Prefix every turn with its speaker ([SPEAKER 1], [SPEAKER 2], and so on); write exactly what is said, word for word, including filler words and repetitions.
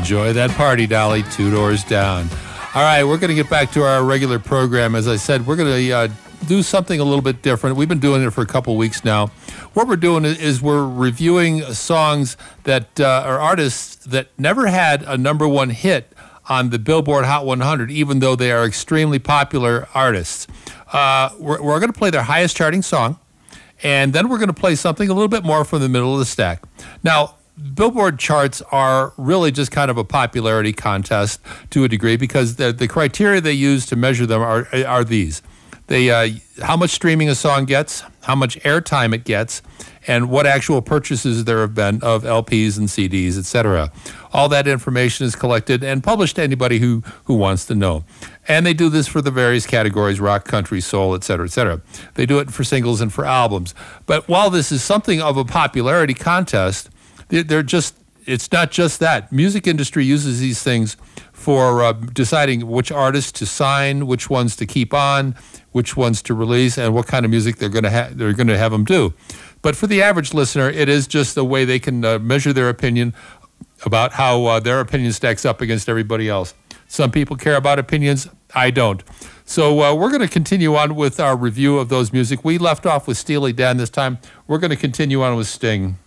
[SPEAKER 1] Enjoy that party, Dolly, two doors down. All right, we're going to get back to our regular program. As I said, we're going to uh, do something a little bit different. We've been doing it for a couple weeks now. What we're doing is we're reviewing songs that uh, are artists that never had a number one hit on the Billboard Hot one hundred, even though they are extremely popular artists. Uh, we're we're going to play their highest charting song, and then we're going to play something a little bit more from the middle of the stack. Now, Billboard charts are really just kind of a popularity contest to a degree, because the, the criteria they use to measure them are are these. They uh, how much streaming a song gets, how much airtime it gets, and what actual purchases there have been of L Ps and C Ds, et cetera. All that information is collected and published to anybody who, who wants to know. And they do this for the various categories: rock, country, soul, et cetera, et cetera. They do it for singles and for albums. But while this is something of a popularity contest, they're just, it's not just that. Music industry uses these things for uh, deciding which artists to sign, which ones to keep on, which ones to release, and what kind of music they're going to ha- they're going to have them do. But for the average listener, it is just a way they can uh, measure their opinion about how uh, their opinion stacks up against everybody else. Some people care about opinions. I don't. So uh, we're going to continue on with our review of those music. We left off with Steely Dan this time. We're going to continue on with Sting.